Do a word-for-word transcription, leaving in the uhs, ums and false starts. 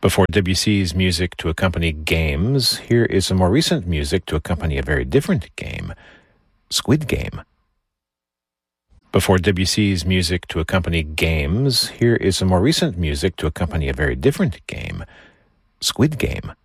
Before Debussy's music to accompany games, here is some more recent music to accompany a very different game, Squid Game. Before Debussy's music to accompany games, here is some more recent music to accompany a very different game, Squid Game.